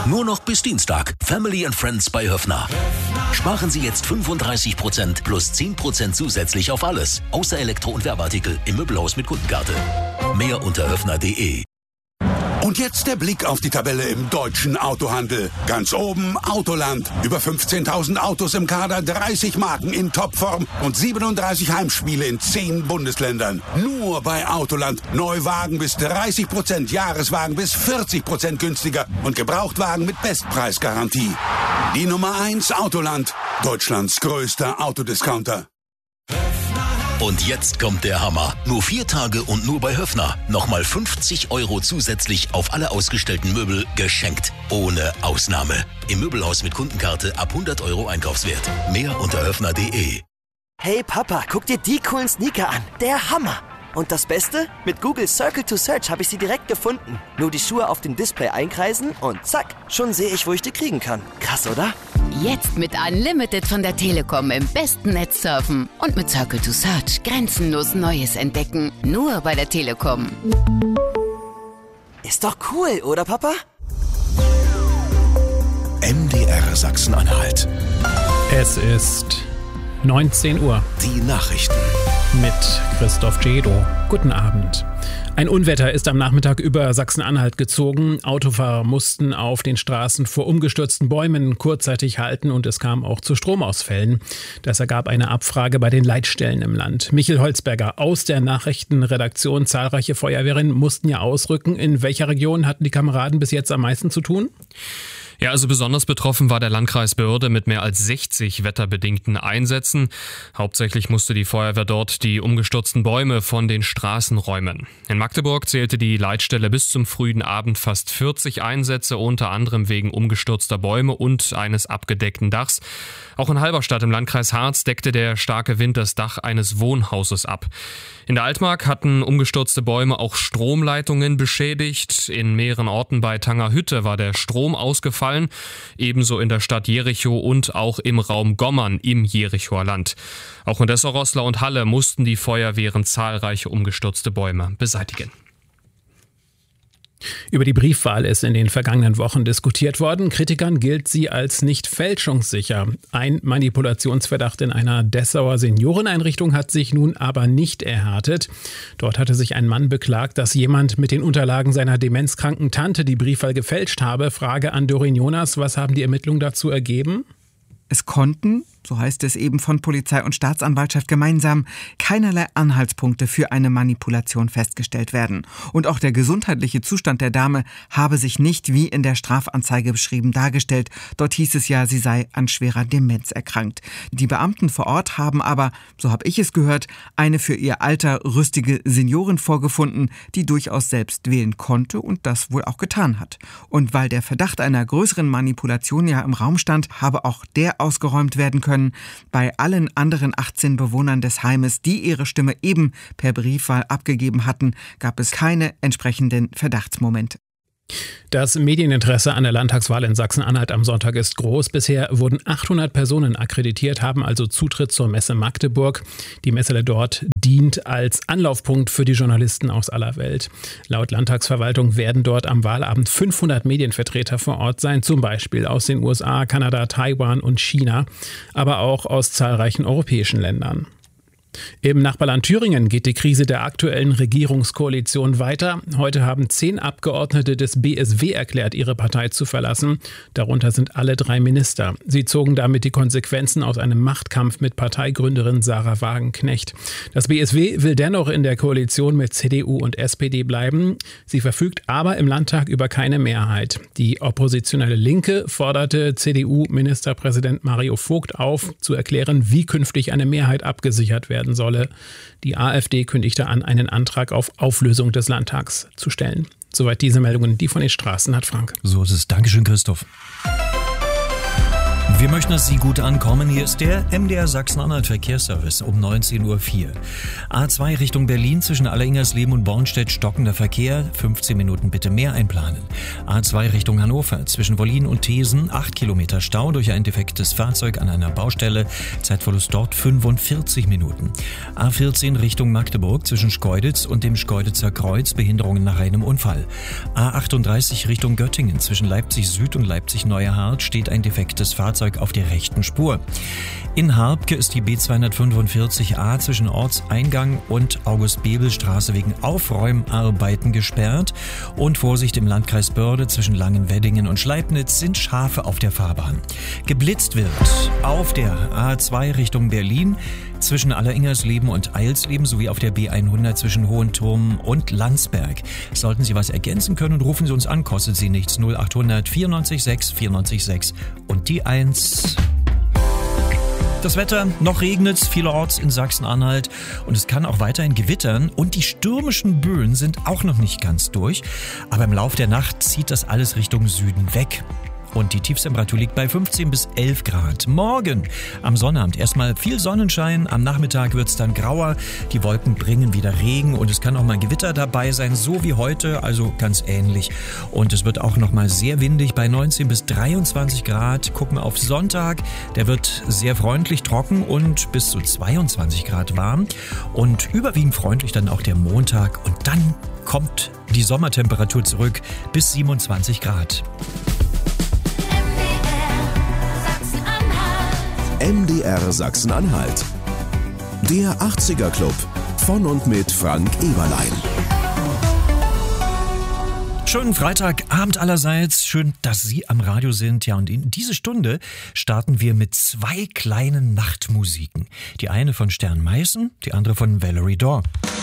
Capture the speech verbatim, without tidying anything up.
Nur noch bis Dienstag. Family and Friends bei Höffner. Sparen Sie jetzt fünfunddreißig Prozent plus zehn Prozent zusätzlich auf alles. Außer Elektro- und Werbeartikel im Möbelhaus mit Kundenkarte. Mehr unter höffner punkt de. Und jetzt der Blick auf die Tabelle im deutschen Autohandel. Ganz oben Autoland. Über fünfzehntausend Autos im Kader, dreißig Marken in Topform und siebenunddreißig Heimspiele in zehn Bundesländern. Nur bei Autoland. Neuwagen bis dreißig Prozent, Jahreswagen bis vierzig Prozent günstiger und Gebrauchtwagen mit Bestpreisgarantie. Die Nummer eins Autoland. Deutschlands größter Autodiscounter. Und jetzt kommt der Hammer. Nur vier Tage und nur bei Höffner. Nochmal fünfzig Euro zusätzlich auf alle ausgestellten Möbel geschenkt. Ohne Ausnahme. Im Möbelhaus mit Kundenkarte ab hundert Euro Einkaufswert. Mehr unter höffner punkt de. Hey Papa, guck dir die coolen Sneaker an. Der Hammer. Und das Beste? Mit Google Circle to Search habe ich sie direkt gefunden. Nur die Schuhe auf dem Display einkreisen und zack, schon sehe ich, wo ich die kriegen kann. Krass, oder? Jetzt mit Unlimited von der Telekom im besten Netz surfen und mit Circle to Search grenzenlos Neues entdecken. Nur bei der Telekom. Ist doch cool, oder Papa? M D R Sachsen-Anhalt. Es ist neunzehn Uhr. Die Nachrichten. Mit Christoph Jedo. Guten Abend. Ein Unwetter ist am Nachmittag über Sachsen-Anhalt gezogen. Autofahrer mussten auf den Straßen vor umgestürzten Bäumen kurzzeitig halten und es kam auch zu Stromausfällen. Das ergab eine Abfrage bei den Leitstellen im Land. Michel Holzberger aus der Nachrichtenredaktion. Zahlreiche Feuerwehren mussten ja ausrücken. In welcher Region hatten die Kameraden bis jetzt am meisten zu tun? Ja, also besonders betroffen war der Landkreis Börde mit mehr als sechzig wetterbedingten Einsätzen. Hauptsächlich musste die Feuerwehr dort die umgestürzten Bäume von den Straßen räumen. In Magdeburg zählte die Leitstelle bis zum frühen Abend fast vierzig Einsätze, unter anderem wegen umgestürzter Bäume und eines abgedeckten Dachs. Auch in Halberstadt im Landkreis Harz deckte der starke Wind das Dach eines Wohnhauses ab. In der Altmark hatten umgestürzte Bäume auch Stromleitungen beschädigt. In mehreren Orten bei Tangerhütte war der Strom ausgefallen. Ebenso in der Stadt Jerichow und auch im Raum Gommern im Jerichower Land. Auch in Dessau-Roßlau und Halle mussten die Feuerwehren zahlreiche umgestürzte Bäume beseitigen. Über die Briefwahl ist in den vergangenen Wochen diskutiert worden. Kritikern gilt sie als nicht fälschungssicher. Ein Manipulationsverdacht in einer Dessauer Senioreneinrichtung hat sich nun aber nicht erhärtet. Dort hatte sich ein Mann beklagt, dass jemand mit den Unterlagen seiner demenzkranken Tante die Briefwahl gefälscht habe. Frage an Doreen Jonas, was haben die Ermittlungen dazu ergeben? Es konnten, so heißt es eben von Polizei und Staatsanwaltschaft gemeinsam, keinerlei Anhaltspunkte für eine Manipulation festgestellt werden. Und auch der gesundheitliche Zustand der Dame habe sich nicht wie in der Strafanzeige beschrieben dargestellt. Dort hieß es ja, sie sei an schwerer Demenz erkrankt. Die Beamten vor Ort haben aber, so habe ich es gehört, eine für ihr Alter rüstige Seniorin vorgefunden, die durchaus selbst wählen konnte und das wohl auch getan hat. Und weil der Verdacht einer größeren Manipulation ja im Raum stand, habe auch der ausgeräumt werden können. Bei allen anderen achtzehn Bewohnern des Heimes, die ihre Stimme eben per Briefwahl abgegeben hatten, gab es keine entsprechenden Verdachtsmomente. Das Medieninteresse an der Landtagswahl in Sachsen-Anhalt am Sonntag ist groß. Bisher wurden achthundert Personen akkreditiert, haben also Zutritt zur Messe Magdeburg. Die Messe dort dient als Anlaufpunkt für die Journalisten aus aller Welt. Laut Landtagsverwaltung werden dort am Wahlabend fünfhundert Medienvertreter vor Ort sein, zum Beispiel aus den U S A, Kanada, Taiwan und China, aber auch aus zahlreichen europäischen Ländern. Im Nachbarland Thüringen geht die Krise der aktuellen Regierungskoalition weiter. Heute haben zehn Abgeordnete des B S W erklärt, ihre Partei zu verlassen. Darunter sind alle drei Minister. Sie zogen damit die Konsequenzen aus einem Machtkampf mit Parteigründerin Sarah Wagenknecht. Das B S W will dennoch in der Koalition mit C D U und S P D bleiben. Sie verfügt aber im Landtag über keine Mehrheit. Die oppositionelle Linke forderte C D U-Ministerpräsident Mario Vogt auf, zu erklären, wie künftig eine Mehrheit abgesichert werden solle. Die AfD kündigte an, einen Antrag auf Auflösung des Landtags zu stellen. Soweit diese Meldungen, die von den Straßen hat Frank. So ist es. Dankeschön, Christoph. Wir möchten, dass Sie gut ankommen. Hier ist der M D R Sachsen-Anhalt Verkehrsservice um neunzehn Uhr vier. A zwei Richtung Berlin zwischen Alleringersleben und Bornstedt stockender Verkehr. fünfzehn Minuten bitte mehr einplanen. A zwei Richtung Hannover zwischen Wollin und Thesen. acht Kilometer Stau durch ein defektes Fahrzeug an einer Baustelle. Zeitverlust dort fünfundvierzig Minuten. A vierzehn Richtung Magdeburg zwischen Schkeuditz und dem Schkeuditzer Kreuz. Behinderungen nach einem Unfall. A achtunddreißig Richtung Göttingen zwischen Leipzig Süd und Leipzig Neuerhardt steht ein defektes Fahrzeug auf der rechten Spur. In Harbke ist die B zweihundertfünfundvierzig A zwischen Ortseingang und August-Bebel-Straße wegen Aufräumarbeiten gesperrt. Und Vorsicht im Landkreis Börde zwischen Langenweddingen und Schleipnitz sind Schafe auf der Fahrbahn. Geblitzt wird auf der A zwei Richtung Berlin zwischen Alleringersleben und Eilsleben sowie auf der B hundert zwischen Hohenturm und Landsberg. Sollten Sie was ergänzen können, rufen Sie uns an, kostet Sie nichts. null achthundert vierundneunzig sechs vierundneunzig sechs und die eins. Das Wetter, noch regnet's vielerorts in Sachsen-Anhalt und es kann auch weiterhin gewittern und die stürmischen Böen sind auch noch nicht ganz durch, aber im Lauf der Nacht zieht das alles Richtung Süden weg. Und die Tiefstemperatur liegt bei fünfzehn bis elf Grad. Morgen am Sonnabend erstmal viel Sonnenschein, am Nachmittag wird's dann grauer, die Wolken bringen wieder Regen und es kann auch mal Gewitter dabei sein, so wie heute, also ganz ähnlich. Und es wird auch noch mal sehr windig bei neunzehn bis dreiundzwanzig Grad. Gucken wir auf Sonntag, der wird sehr freundlich, trocken und bis zu zweiundzwanzig Grad warm. Und überwiegend freundlich dann auch der Montag und dann kommt die Sommertemperatur zurück bis siebenundzwanzig Grad. M D R Sachsen-Anhalt. Der achtziger Club von und mit Frank Eberlein. Schönen Freitagabend allerseits. Schön, dass Sie am Radio sind. Ja, und in diese Stunde starten wir mit zwei kleinen Nachtmusiken. Die eine von Stern Meißen, die andere von Valerie Daw.